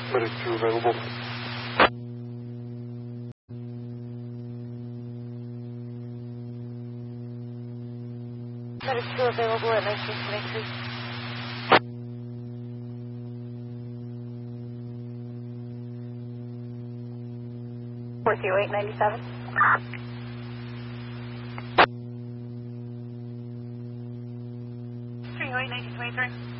Medic 2 available. Medic 2 available at 1923. Four 897. Three 1923.